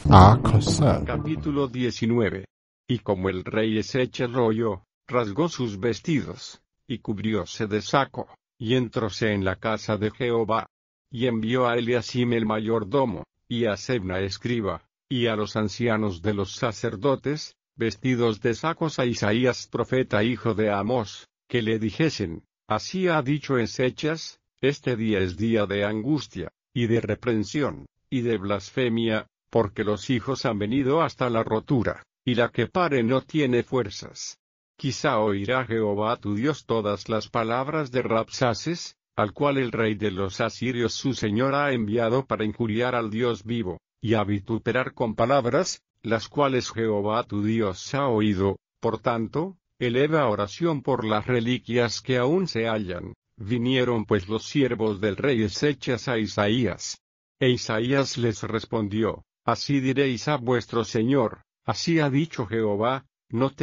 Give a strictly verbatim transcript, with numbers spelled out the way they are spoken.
are concerned. Capítulo diecinueve. Y como el rey Ezechas lo oyó, rasgó sus vestidos, y cubrióse de saco, y entróse en la casa de Jehová. Y envió a Eliasim el mayordomo, y a Sebna escriba, y a los ancianos de los sacerdotes, vestidos de sacos a Isaías profeta hijo de Amós, que le dijesen: Así ha dicho Ezechas, este día es día de angustia, y de reprensión, y de blasfemia, porque los hijos han venido hasta la rotura, y la que pare no tiene fuerzas. Quizá oirá Jehová tu Dios todas las palabras de Rabsaces, al cual el rey de los asirios su señor ha enviado para injuriar al Dios vivo, y a vituperar con palabras, las cuales Jehová tu Dios ha oído. Por tanto, eleva oración por las reliquias que aún se hallan. Vinieron pues los siervos del rey Ezechas a Isaías. E Isaías les respondió: Así diréis a vuestro señor: Así ha dicho Jehová, no